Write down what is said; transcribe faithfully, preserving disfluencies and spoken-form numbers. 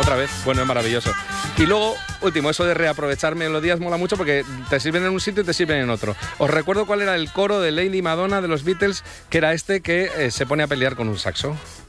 Otra vez, bueno, es maravilloso. Y luego, último, eso de reaprovechar melodías mola mucho porque te sirven en un sitio y te sirven en otro. Os recuerdo cuál era el coro de Lady Madonna de los Beatles, que era este que eh, se pone a pelear con un saxo.